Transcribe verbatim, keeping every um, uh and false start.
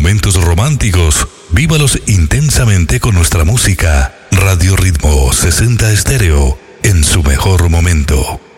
momentos románticos, vívalos intensamente con nuestra música. Radio Ritmo sesenta Estéreo, en su mejor momento.